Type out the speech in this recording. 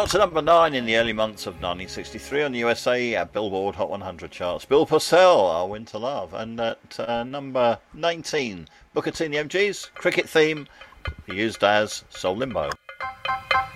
got to number 9 in the early months of 1963 on the USA Billboard Hot 100 charts. Bill Purcell, Our Winter Love. And at number 19, Booker T and the MGs, cricket theme, used as Soul Limbo.